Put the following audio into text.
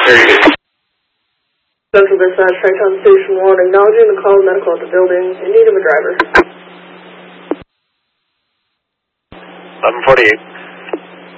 Central Dispatch, Tri-Town Station 1, acknowledging the call of medical at the building, in need of a driver. 1148.